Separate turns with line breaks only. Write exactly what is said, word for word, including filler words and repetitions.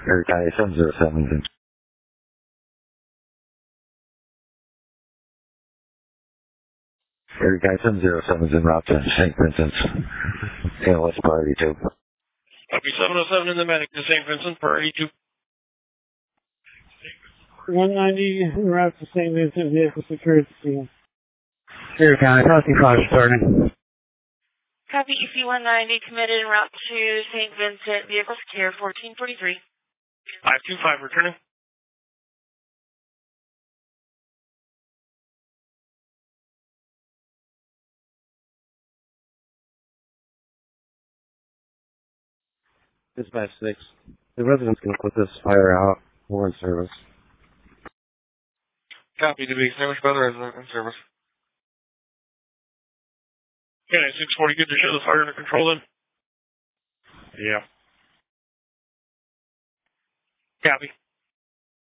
Air Guy seven zero seven is in. Air Guy seven zero seven is en route to Saint Vincent's. A L S priority two.
Copy seven oh seven in the medic to Saint Vincent, priority two.
one ninety en route to Saint Vincent, vehicle secured at the scene.
Air Guy, crossing five starting.
Copy E C one ninety, committed en route to Saint Vincent, vehicle secure, fourteen forty-three.
five two five, returning.
Dispatch six. The resident's going to put this fire out. We're in service.
Copy to be extinguished by the resident in service. Okay, six forty, good to show the fire under control then? Yeah. Copy.